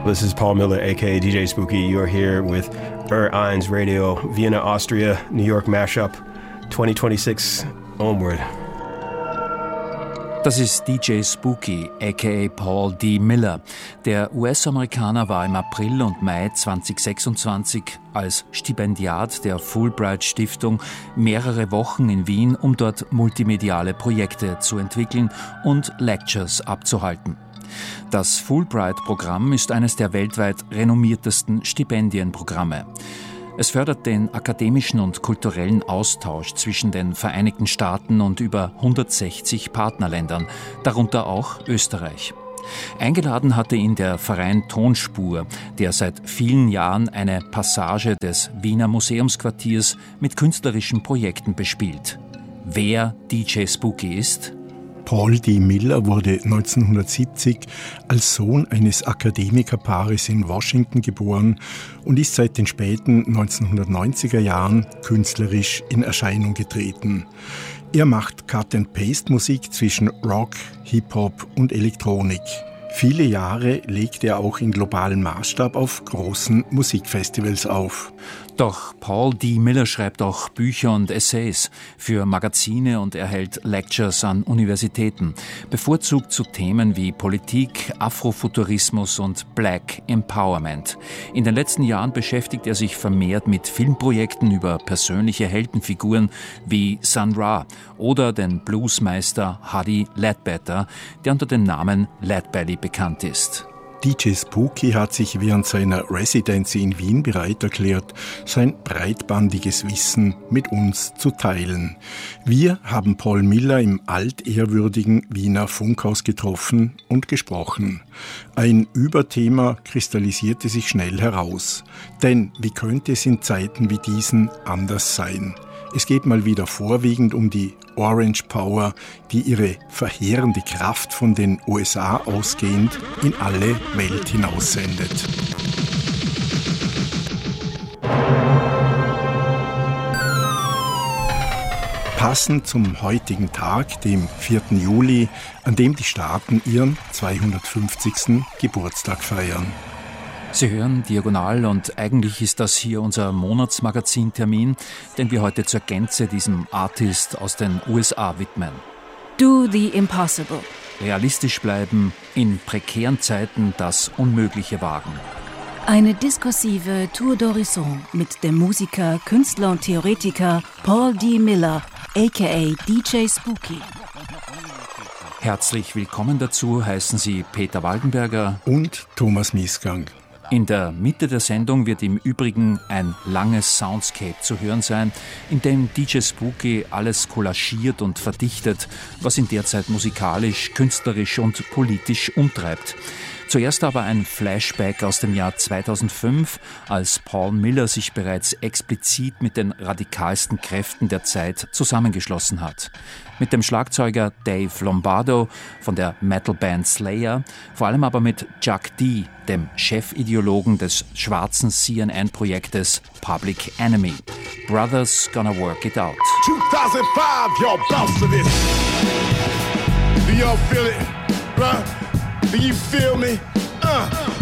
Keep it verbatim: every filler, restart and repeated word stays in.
This is Paul Miller, aka D J Spooky. You are here with Ur Eins Radio, Vienna, Austria, New York Mashup, twenty twenty-six onward. Das ist D J Spooky, aka Paul D. Miller. Der U S-Amerikaner war im April und Mai zwanzig sechsundzwanzig als Stipendiat der Fulbright-Stiftung mehrere Wochen in Wien, um dort multimediale Projekte zu entwickeln und Lectures abzuhalten. Das Fulbright-Programm ist eines der weltweit renommiertesten Stipendienprogramme. Es fördert den akademischen und kulturellen Austausch zwischen den Vereinigten Staaten und über hundertsechzig Partnerländern, darunter auch Österreich. Eingeladen hatte ihn der Verein Tonspur, der seit vielen Jahren eine Passage des Wiener Museumsquartiers mit künstlerischen Projekten bespielt. Wer D J Spooky ist? Paul D. Miller wurde neunzehnhundertsiebzig als Sohn eines Akademikerpaares in Washington geboren und ist seit den späten neunzehnhundertneunziger Jahren künstlerisch in Erscheinung getreten. Er macht Cut-and-Paste-Musik zwischen Rock, Hip-Hop und Elektronik. Viele Jahre legt er auch in globalem Maßstab auf großen Musikfestivals auf. Doch Paul D. Miller schreibt auch Bücher und Essays für Magazine und erhält Lectures an Universitäten, bevorzugt zu Themen wie Politik, Afrofuturismus und Black Empowerment. In den letzten Jahren beschäftigt er sich vermehrt mit Filmprojekten über persönliche Heldenfiguren wie Sun Ra oder den Bluesmeister Huddie Ledbetter, der unter dem Namen Leadbelly bekannt ist. D J Spooky hat sich während seiner Residency in Wien bereit erklärt, sein breitbandiges Wissen mit uns zu teilen. Wir haben Paul Miller im altehrwürdigen Wiener Funkhaus getroffen und gesprochen. Ein Überthema kristallisierte sich schnell heraus. Denn wie könnte es in Zeiten wie diesen anders sein? Es geht mal wieder vorwiegend um die Orange Power, die ihre verheerende Kraft von den U S A ausgehend in alle Welt hinaussendet. Passend zum heutigen Tag, dem vierten Juli, an dem die Staaten ihren zweihundertfünfzigsten Geburtstag feiern. Sie hören Diagonal und eigentlich ist das hier unser Monatsmagazin-Termin, den wir heute zur Gänze diesem Artist aus den U S A widmen. Do the impossible. Realistisch bleiben, in prekären Zeiten das Unmögliche wagen. Eine diskursive Tour d'Horizon mit dem Musiker, Künstler und Theoretiker Paul D. Miller, aka D J Spooky. Herzlich willkommen dazu heißen Sie Peter Waldenberger und Thomas Miesgang. In der Mitte der Sendung wird im Übrigen ein langes Soundscape zu hören sein, in dem D J Spooky alles kollagiert und verdichtet, was ihn derzeit musikalisch, künstlerisch und politisch umtreibt. Zuerst aber ein Flashback aus dem Jahr zweitausendfünf, als Paul Miller sich bereits explizit mit den radikalsten Kräften der Zeit zusammengeschlossen hat. Mit dem Schlagzeuger Dave Lombardo von der Metalband Slayer, vor allem aber mit Chuck D., dem Chefideologen des schwarzen C N N-Projektes Public Enemy. Brothers Gonna Work It Out. twenty-five, y'all bounce to this. Do y'all feel it? Right? Do you feel me? Uh.